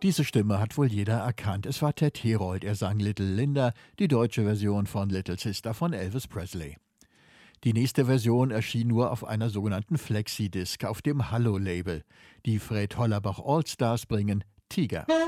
Diese Stimme hat wohl jeder erkannt. Es war Ted Herold. Er sang Little Linda, die deutsche Version von Little Sister von Elvis Presley. Die nächste Version erschien nur auf einer sogenannten Flexi-Disc auf dem Hallo-Label. Die Fred Hollerbach Allstars bringen Tiger.